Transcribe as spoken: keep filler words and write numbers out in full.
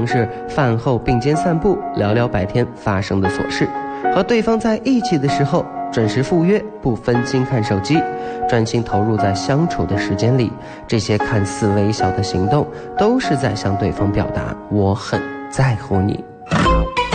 能是饭后并肩散步，聊聊白天发生的琐事，和对方在一起的时候准时赴约，不分心看手机，专心投入在相处的时间里。这些看似微小的行动，都是在向对方表达我很在乎你。